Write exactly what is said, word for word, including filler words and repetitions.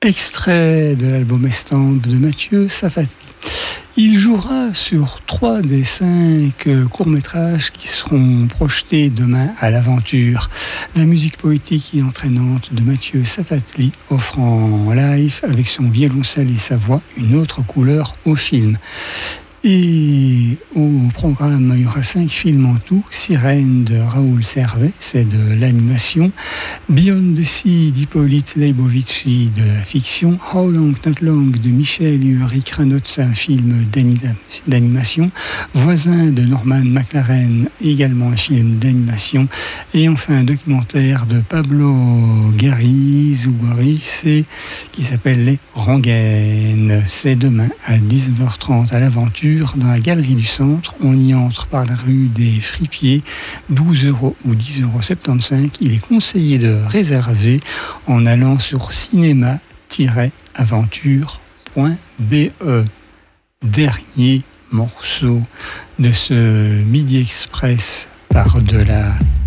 extrait de l'album Estampe de Mathieu Safati. Il jouera sur trois des cinq courts-métrages qui seront projetés demain à l'Aventure. La musique poétique et entraînante de Mathieu Safati offrant en live avec son violoncelle et sa voix une autre couleur au film. Et au programme, il y aura cinq films en tout. Sirène de Raoul Servet, c'est de l'animation. Beyond the Sea d'Hippolyte Leibovici, de la fiction. How Long Not Long de Michel et Ulrich Ranot, c'est un film d'animation. Voisin de Norman McLaren, également un film d'animation. Et enfin un documentaire de Pablo Gariz ou Gariz, qui s'appelle Les Rengaines. C'est demain à dix-neuf heures trente à l'Aventure, dans la galerie du centre. On y entre par la rue des Fripiers, douze euros ou dix euros soixante-quinze. Il est conseillé de réserver en allant sur cinéma tiret aventure point b e. Dernier morceau de ce Midi Express par de la